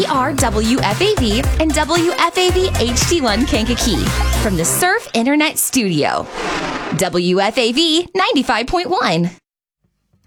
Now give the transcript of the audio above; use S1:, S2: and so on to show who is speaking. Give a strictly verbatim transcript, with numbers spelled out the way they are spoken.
S1: We are W F A V and W F A V H D one Kankakee from the Surf Internet Studio. W F A V ninety-five point one.